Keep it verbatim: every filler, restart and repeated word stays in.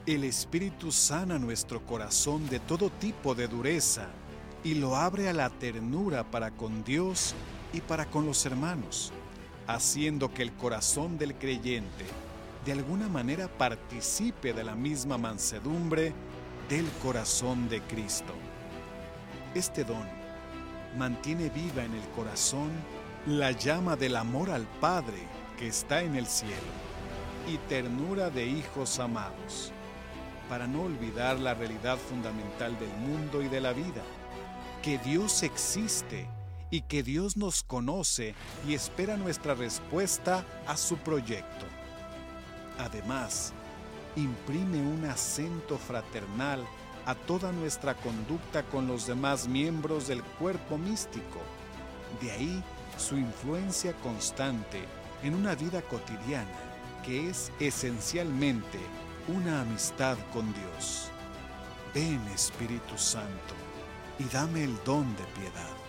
El Espíritu sana nuestro corazón de todo tipo de dureza y lo abre a la ternura para con Dios y para con los hermanos, haciendo que el corazón del creyente de alguna manera participe de la misma mansedumbre del corazón de Cristo. Este don mantiene viva en el corazón la llama del amor al Padre que está en el cielo y ternura de hijos amados, para no olvidar la realidad fundamental del mundo y de la vida, que Dios existe y que Dios nos conoce y espera nuestra respuesta a su proyecto. Además, imprime un acento fraternal a toda nuestra conducta con los demás miembros del cuerpo místico. De ahí su influencia constante en una vida cotidiana que es esencialmente una amistad con Dios. Ven, Espíritu Santo, y dame el don de piedad.